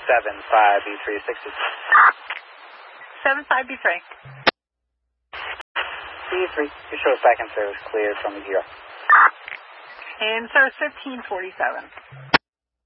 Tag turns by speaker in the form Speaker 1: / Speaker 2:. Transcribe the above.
Speaker 1: 75B360.
Speaker 2: 75B3.
Speaker 1: B3, you show second service cleared from the 0.
Speaker 2: And service 1547.